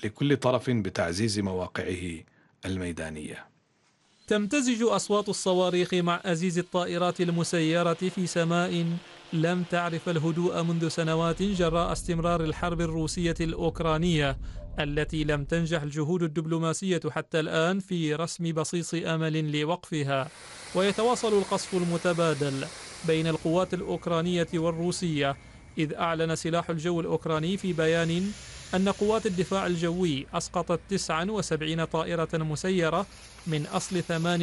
لكل طرف بتعزيز مواقعه الميدانية. تمتزج أصوات الصواريخ مع أزيز الطائرات المسيرة في سماء لم تعرف الهدوء منذ سنوات جراء استمرار الحرب الروسية الأوكرانية التي لم تنجح الجهود الدبلوماسية حتى الآن في رسم بصيص أمل لوقفها. ويتواصل القصف المتبادل بين القوات الأوكرانية والروسية، إذ أعلن سلاح الجو الأوكراني في بيان أن قوات الدفاع الجوي أسقطت 79 طائرة مسيرة من أصل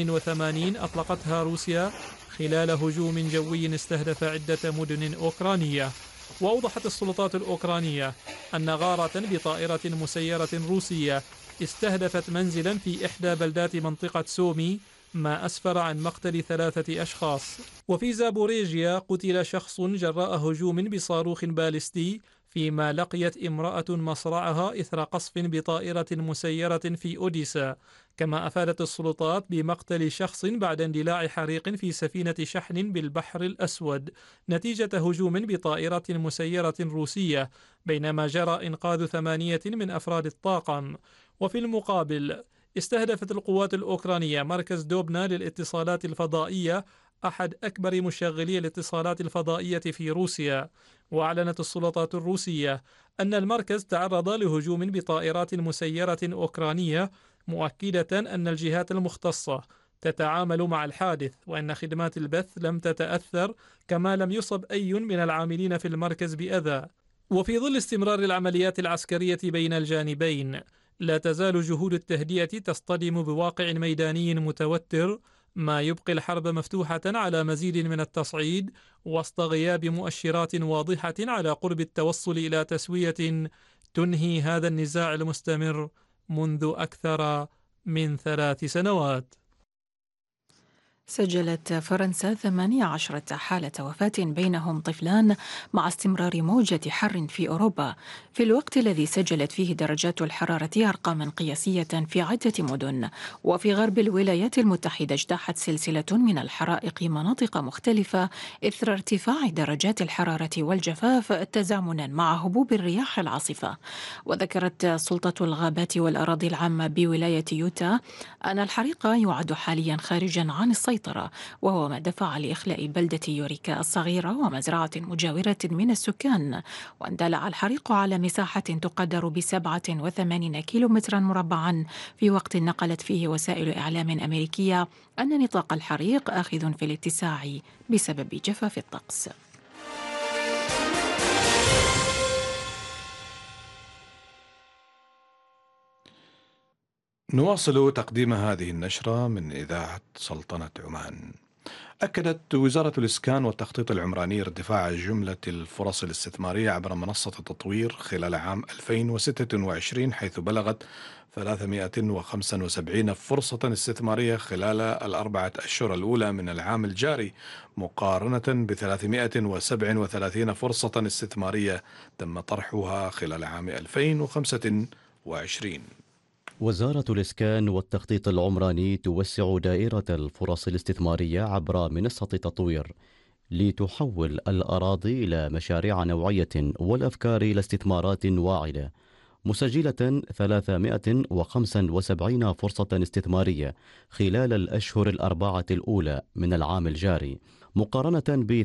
88 أطلقتها روسيا خلال هجوم جوي استهدف عدة مدن أوكرانية. وأوضحت السلطات الأوكرانية أن غارة بطائرة مسيرة روسية استهدفت منزلا في إحدى بلدات منطقة سومي، ما أسفر عن مقتل 3 أشخاص. وفي زابوريجيا قتل شخص جراء هجوم بصاروخ باليستي، فيما لقيت امرأة مصرعها إثر قصف بطائرة مسيرة في أوديسا. كما أفادت السلطات بمقتل شخص بعد اندلاع حريق في سفينة شحن بالبحر الأسود نتيجة هجوم بطائرة مسيرة روسية، بينما جرى إنقاذ 8 من أفراد الطاقم. وفي المقابل استهدفت القوات الأوكرانية مركز دوبنا للاتصالات الفضائية، أحد أكبر مشغلي الاتصالات الفضائية في روسيا. وأعلنت السلطات الروسية أن المركز تعرض لهجوم بطائرات مسيرة أوكرانية، مؤكدة أن الجهات المختصة تتعامل مع الحادث وأن خدمات البث لم تتأثر، كما لم يصب أي من العاملين في المركز بأذى. وفي ظل استمرار العمليات العسكرية بين الجانبين، لا تزال جهود التهدئة تصطدم بواقع ميداني متوتر، ما يبقي الحرب مفتوحة على مزيد من التصعيد وسط غياب مؤشرات واضحة على قرب التوصل إلى تسوية تنهي هذا النزاع المستمر منذ أكثر من 3 سنوات. سجلت فرنسا 18 حالة وفاة بينهم طفلان مع استمرار موجة حر في أوروبا، في الوقت الذي سجلت فيه درجات الحرارة أرقاما قياسية في عدة مدن. وفي غرب الولايات المتحدة اجتاحت سلسلة من الحرائق مناطق مختلفة إثر ارتفاع درجات الحرارة والجفاف تزامنا مع هبوب الرياح العاصفة. وذكرت سلطة الغابات والأراضي العامة بولاية يوتا أن الحريق يعد حاليا خارجا عن السيطرة، وهو ما دفع لإخلاء بلدة يوريكا الصغيرة ومزرعة مجاورة من السكان. واندلع الحريق على مساحة تقدر ب87 كيلومترا مربعا، في وقت نقلت فيه وسائل إعلام أمريكية أن نطاق الحريق آخذ في الاتساع بسبب جفاف الطقس. نواصل تقديم هذه النشرة من إذاعة سلطنة عمان. أكدت وزارة الإسكان والتخطيط العمراني ارتفاع جملة الفرص الاستثمارية عبر منصة التطوير خلال عام 2026، حيث بلغت 375 فرصة استثمارية خلال ال4 أشهر الأولى من العام الجاري، مقارنة ب 337 فرصة استثمارية تم طرحها خلال عام 2025. وزارة الإسكان والتخطيط العمراني توسع دائرة الفرص الاستثمارية عبر منصة تطوير لتحول الأراضي إلى مشاريع نوعية والأفكار إلى استثمارات واعدة، مسجلة 375 فرصة استثمارية خلال الأشهر ال4 الأولى من العام الجاري، مقارنة ب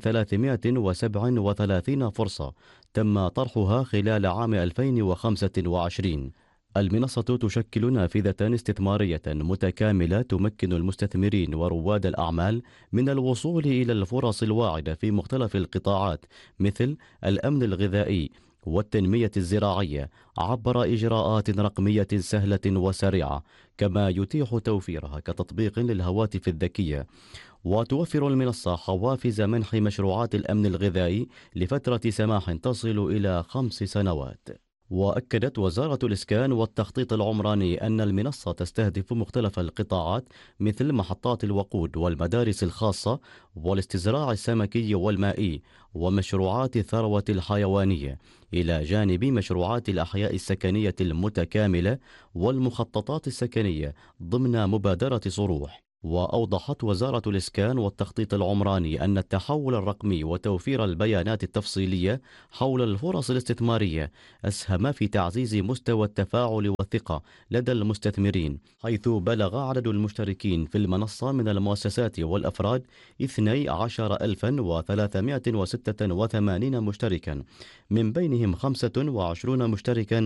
337 فرصة تم طرحها خلال عام 2025. المنصة تشكل نافذة استثمارية متكاملة تمكن المستثمرين ورواد الأعمال من الوصول إلى الفرص الواعدة في مختلف القطاعات، مثل الأمن الغذائي والتنمية الزراعية، عبر إجراءات رقمية سهلة وسريعة، كما يتيح توفيرها كتطبيق للهواتف الذكية. وتوفر المنصة حوافز منح مشروعات الأمن الغذائي لفترة سماح تصل إلى 5 سنوات. وأكدت وزارة الإسكان والتخطيط العمراني أن المنصة تستهدف مختلف القطاعات، مثل محطات الوقود والمدارس الخاصة والاستزراع السمكي والمائي ومشروعات الثروة الحيوانية، إلى جانب مشروعات الأحياء السكنية المتكاملة والمخططات السكنية ضمن مبادرة صروح. وأوضحت وزارة الإسكان والتخطيط العمراني أن التحول الرقمي وتوفير البيانات التفصيلية حول الفرص الاستثمارية أسهم في تعزيز مستوى التفاعل والثقة لدى المستثمرين، حيث بلغ عدد المشتركين في المنصة من المؤسسات والأفراد 12,386 مشتركا، من بينهم 25 مشتركا